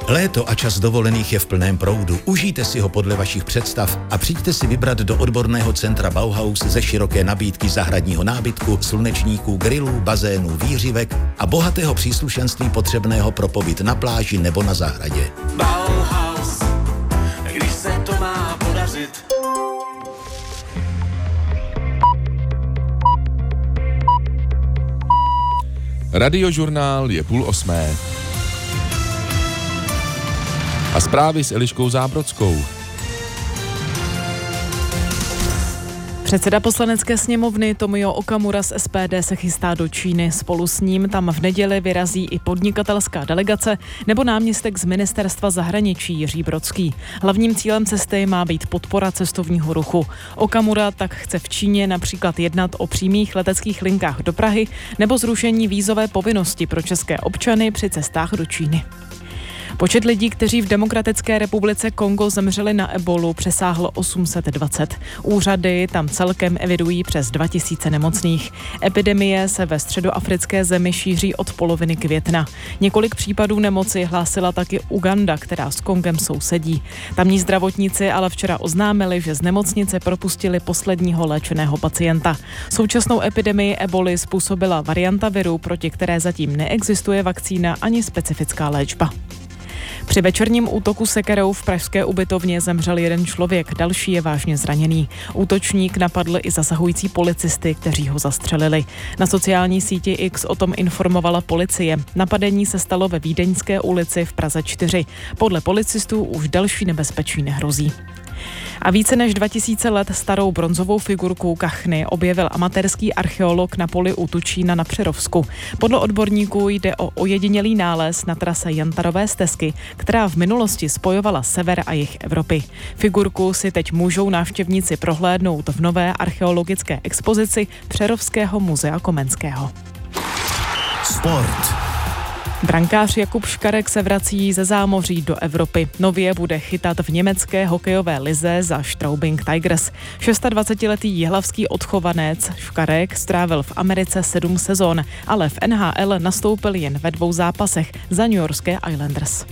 Léto a čas dovolených je v plném proudu. Užijte si ho podle vašich představ a přijďte si vybrat do odborného centra Bauhaus ze široké nabídky zahradního nábytku, slunečníků, grillů, bazénů, výřivek a bohatého příslušenství potřebného pro pobyt na pláži nebo na zahradě. Bauhaus, když se to má podařit. Radiožurnál je 7:30. A zprávy s Eliškou Zábrodskou. Předseda Poslanecké sněmovny Tomio Okamura z SPD se chystá do Číny. Spolu s ním tam v neděli vyrazí i podnikatelská delegace nebo náměstek z ministerstva zahraničí Jiří Brodský. Hlavním cílem cesty má být podpora cestovního ruchu. Okamura tak chce v Číně například jednat o přímých leteckých linkách do Prahy nebo zrušení vízové povinnosti pro české občany při cestách do Číny. Počet lidí, kteří v Demokratické republice Kongo zemřeli na ebolu, přesáhl 820. Úřady tam celkem evidují přes 2000 nemocných. Epidemie se ve středoafrické zemi šíří od poloviny května. Několik případů nemoci hlásila taky Uganda, která s Kongem sousedí. Tamní zdravotníci ale včera oznámili, že z nemocnice propustili posledního léčeného pacienta. Současnou epidemii eboli způsobila varianta viru, proti které zatím neexistuje vakcína ani specifická léčba. Při večerním útoku sekerou v pražské ubytovně zemřel jeden člověk, další je vážně zraněný. Útočník napadl i zasahující policisty, kteří ho zastřelili. Na sociální síti X o tom informovala policie. Napadení se stalo ve Vídeňské ulici v Praze 4. Podle policistů už další nebezpečí nehrozí. A více než 2000 let starou bronzovou figurku kachny objevil amatérský archeolog na poli u Tučína na Přerovsku. Podle odborníků jde o ojedinělý nález na trase Jantarové stezky, která v minulosti spojovala sever a jih Evropy. Figurku si teď můžou návštěvníci prohlédnout v nové archeologické expozici Přerovského muzea Komenského. Sport. Brankář Jakub Škarek se vrací ze zámoří do Evropy. Nově bude chytat v německé hokejové lize za Straubing Tigers. 26letý jihlavský odchovanec Škarek strávil v Americe 7 sezon, ale v NHL nastoupil jen ve 2 zápasech za newyorské Islanders.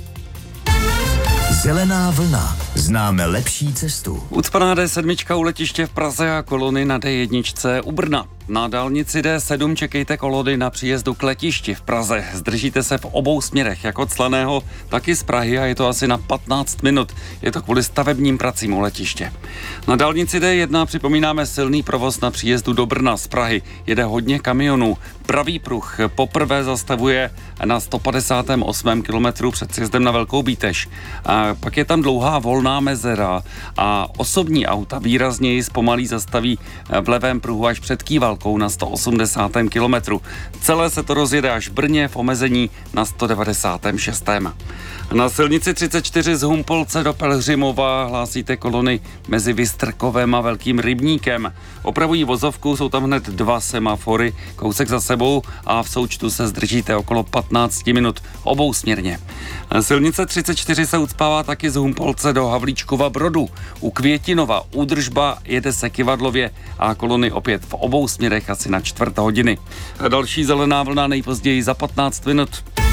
Zelená vlna. Známe lepší cestu. Ucpaná D7 u letiště v Praze a kolony na D1 u Brna. Na dálnici D7 čekejte kolony na příjezdu k letišti v Praze. Zdržíte se v obou směrech, jak od Slaného, tak i z Prahy a je to asi na 15 minut. Je to kvůli stavebním pracím u letiště. Na dálnici D1 připomínáme silný provoz na příjezdu do Brna z Prahy. Jede hodně kamionů. Pravý pruh poprvé zastavuje na 158. kilometru před sjezdem na Velkou Bíteš. A pak je tam dlouhá volná mezera a osobní auta výrazněji zpomalí zastaví v levém pruhu až před Kývalkou na 180. kilometru. Celé se to rozjede až v Brně v omezení na 196. Na silnici 34 z Humpolce do Pelhřimova hlásíte kolony mezi Vystrkovem a Velkým Rybníkem. Opravují vozovku, jsou tam hned 2 semafory, kousek za sebou a v součtu se zdržíte okolo 15 minut obousměrně. Silnice 34 se ucpává taky z Humpolce do Havlíčkova Brodu. U Květinova údržba jede se Kyvadlově a kolony opět v obou směrech asi na 1/4 hodiny. Další zelená vlna nejpozději za 15 minut.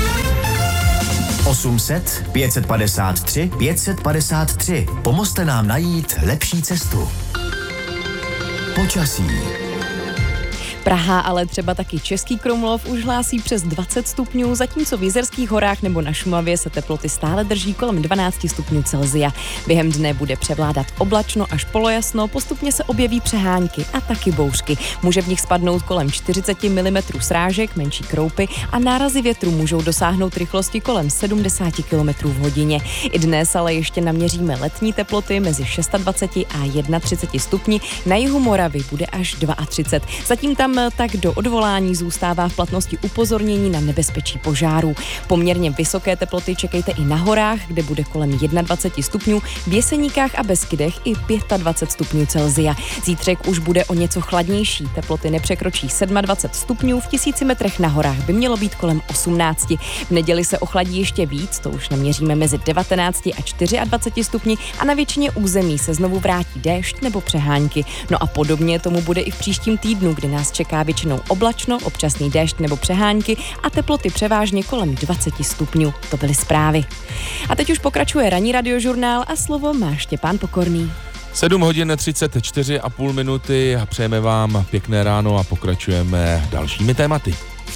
800 553 553. Pomozte nám najít lepší cestu. Počasí. Praha, ale třeba taky Český Krumlov už hlásí přes 20 stupňů, zatímco v Jizerských horách nebo na Šumavě se teploty stále drží kolem 12 stupňů Celsia. Během dne bude převládat oblačno až polojasno, postupně se objeví přehánky a taky bouřky. Může v nich spadnout kolem 40 mm srážek, menší kroupy a nárazy větru můžou dosáhnout rychlosti kolem 70 km v hodině. I dnes ale ještě naměříme letní teploty mezi 26 a 31 stupni, na jihu Moravy bude až 32. Zatím tam tak do odvolání zůstává v platnosti upozornění na nebezpečí požárů. Poměrně vysoké teploty čekejte i na horách, kde bude kolem 21 stupňů, v Jeseníkách a Beskydech i 25 stupňů Celsia. Zítřek už bude o něco chladnější, teploty nepřekročí 27 stupňů, v 1000 metrech na horách by mělo být kolem 18. V neděli se ochladí ještě víc, to už naměříme mezi 19 a 24 stupni a na většině území se znovu vrátí déšť nebo přehánky. No a podobně tomu bude i v příštím týdnu, kdy nás čeká čeká většinou oblačno, občasný déšť nebo přehánky a teploty převážně kolem 20 stupňů. To byly zprávy. A teď už pokračuje ranní radiožurnál a slovo má Štěpán Pokorný. 7 hodin 34,5 minuty a přejeme vám pěkné ráno a pokračujeme dalšími tématy.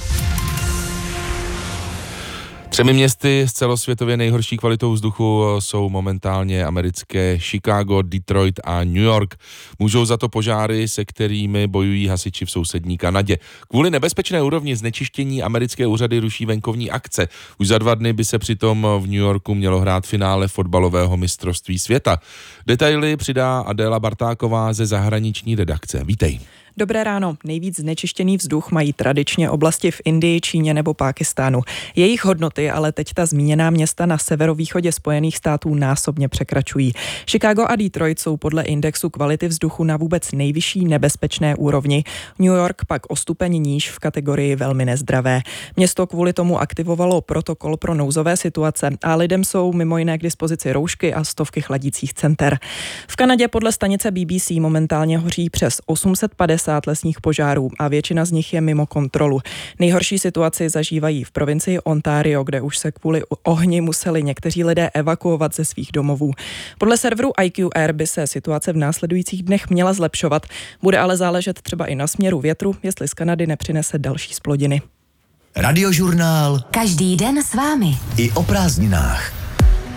3 městy s celosvětově nejhorší kvalitou vzduchu jsou momentálně americké Chicago, Detroit a New York. Můžou za to požáry, se kterými bojují hasiči v sousední Kanadě. Kvůli nebezpečné úrovni znečištění americké úřady ruší venkovní akce. Už za 2 dny by se přitom v New Yorku mělo hrát finále fotbalového mistrovství světa. Detaily přidá Adéla Bartáková ze zahraniční redakce. Vítej. Dobré ráno. Nejvíc znečištěný vzduch mají tradičně oblasti v Indii, Číně nebo Pákistánu. Jejich hodnoty ale teď ta zmíněná města na severovýchodě Spojených států násobně překračují. Chicago a Detroit jsou podle indexu kvality vzduchu na vůbec nejvyšší nebezpečné úrovni. New York pak o stupeň níž v kategorii velmi nezdravé. Město kvůli tomu aktivovalo protokol pro nouzové situace a lidem jsou mimo jiné k dispozici roušky a stovky chladících center. V Kanadě podle stanice BBC momentálně hoří přes 850 lesních požárů a většina z nich je mimo kontrolu. Nejhorší situaci zažívají v provincii Ontario, kde už se kvůli ohni museli někteří lidé evakuovat ze svých domovů. Podle serveru IQR by se situace v následujících dnech měla zlepšovat, bude ale záležet třeba i na směru větru, jestli z Kanady nepřinese další zplodiny. Radiožurnál každý den s vámi. I o prázdninách.